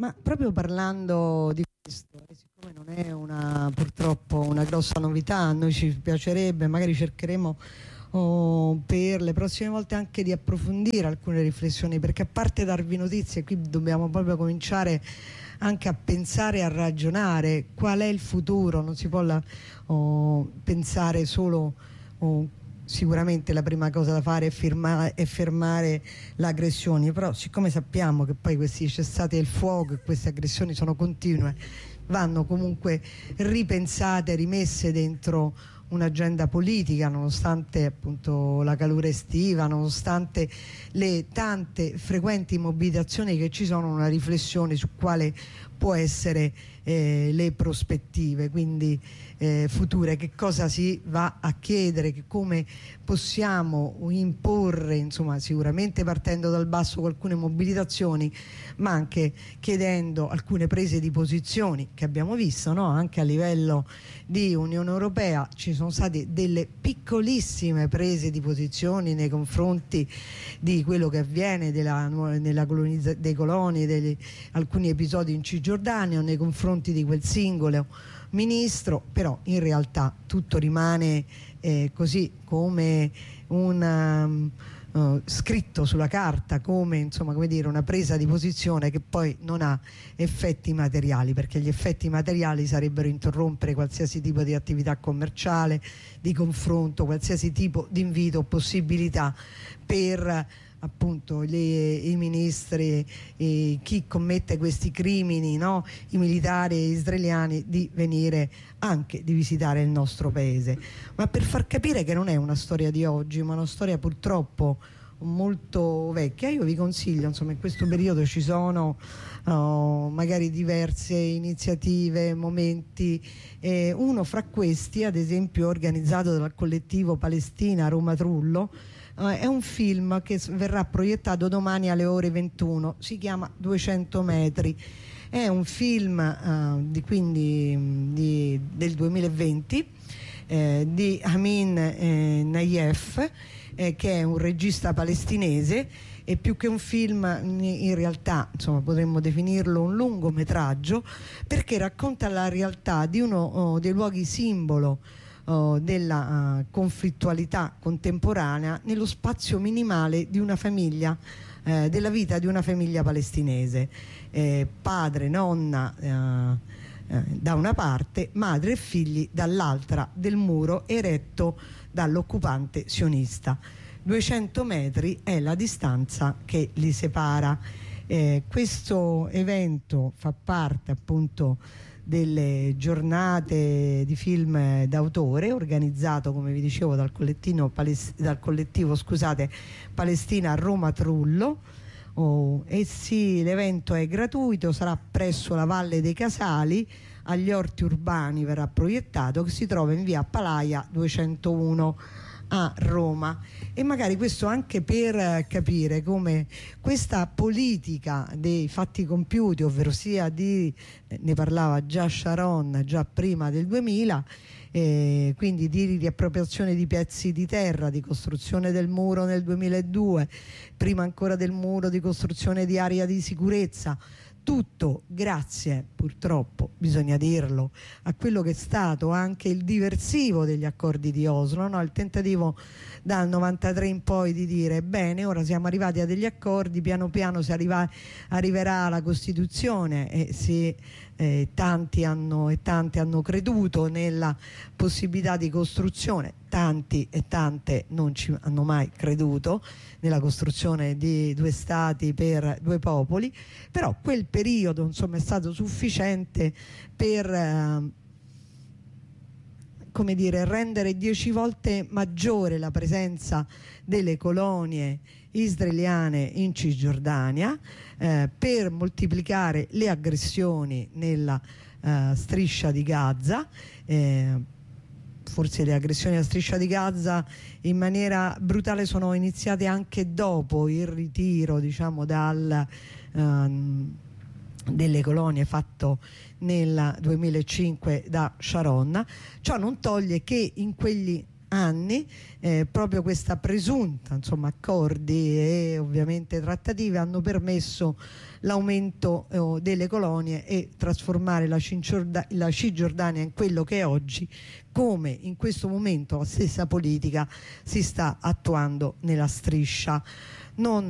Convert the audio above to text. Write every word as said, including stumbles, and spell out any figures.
Ma proprio parlando di questo, siccome non è una, purtroppo una grossa novità, a noi ci piacerebbe, magari cercheremo oh, per le prossime volte anche di approfondire alcune riflessioni, perché a parte darvi notizie, qui dobbiamo proprio cominciare anche a pensare e a ragionare qual è il futuro. Non si può la, oh, pensare solo oh, sicuramente la prima cosa da fare è, firmare, è fermare le aggressioni, però siccome sappiamo che poi questi cessati il fuoco e queste aggressioni sono continue, vanno comunque ripensate, rimesse dentro un'agenda politica, nonostante appunto la calura estiva, nonostante le tante frequenti mobilitazioni che ci sono, una riflessione su quale può essere eh, le prospettive, quindi eh, future, che cosa si va a chiedere, che come possiamo imporre, insomma, sicuramente partendo dal basso con alcune mobilitazioni, ma anche chiedendo alcune prese di posizioni che abbiamo visto, no? Anche a livello di Unione Europea ci sono state delle piccolissime prese di posizioni nei confronti di quello che avviene della, nella colonizza, dei coloni, degli, alcuni episodi in Cisgiordania, o nei confronti di quel singolo ministro, però in realtà tutto rimane eh, così come un um, uh, scritto sulla carta, come, insomma, come dire, una presa di posizione che poi non ha effetti materiali, perché gli effetti materiali sarebbero interrompere qualsiasi tipo di attività commerciale, di confronto, qualsiasi tipo di invito o possibilità per appunto gli, i ministri, eh, chi commette questi crimini, no? I militari israeliani, di venire anche di visitare il nostro paese. Ma per far capire che non è una storia di oggi, ma una storia purtroppo molto vecchia, io vi consiglio, insomma, in questo periodo ci sono uh, magari diverse iniziative, momenti, eh, uno fra questi ad esempio organizzato dal collettivo Palestina Roma Trullo. Uh, è un film che verrà proiettato domani alle ore ventuno, si chiama duecento metri, è un film uh, di, quindi, di, del duemilaventi eh, di Amin eh, Nayef, eh, che è un regista palestinese, e più che un film in realtà, insomma, potremmo definirlo un lungometraggio, perché racconta la realtà di uno oh, dei luoghi simbolo della uh, conflittualità contemporanea nello spazio minimale di una famiglia, eh, della vita di una famiglia palestinese, eh, padre, nonna eh, eh, da una parte, madre e figli dall'altra del muro eretto dall'occupante sionista. duecento metri è la distanza che li separa. Eh, questo evento fa parte appunto delle giornate di film d'autore, organizzato, come vi dicevo, dal collettivo, dal collettivo scusate, Palestina Roma Trullo. Oh, e sì, l'evento è gratuito, sarà presso la Valle dei Casali, agli Orti Urbani verrà proiettato, che si trova in via Palaia duecentouno a Roma. E magari questo anche per capire come questa politica dei fatti compiuti, ovvero sia di, ne parlava già Sharon già prima del duemila, eh, quindi di riappropriazione di pezzi di terra, di costruzione del muro nel duemiladue, prima ancora del muro, di costruzione di area di sicurezza, tutto grazie, purtroppo bisogna dirlo, a quello che è stato anche il diversivo degli accordi di Oslo, no? Il tentativo dal novantatré in poi di dire bene, ora siamo arrivati a degli accordi, piano piano si arriva, arriverà alla Costituzione, e si, eh, tanti hanno e tante hanno creduto nella possibilità di costruzione, tanti e tante non ci hanno mai creduto nella costruzione di due stati per due popoli, però quel periodo, insomma, è stato sufficiente per eh, come dire, rendere dieci volte maggiore la presenza delle colonie israeliane in Cisgiordania, eh, per moltiplicare le aggressioni nella eh, striscia di Gaza. eh, Forse le aggressioni alla striscia di Gaza in maniera brutale sono iniziate anche dopo il ritiro, diciamo, dal, um, delle colonie fatto nel duemilacinque da Sharon. Ciò non toglie che in quegli anni, eh, proprio questa presunta, insomma, accordi e ovviamente trattative hanno permesso l'aumento eh, delle colonie e trasformare la, la Cisgiordania in quello che è oggi, come in questo momento la stessa politica si sta attuando nella striscia. Non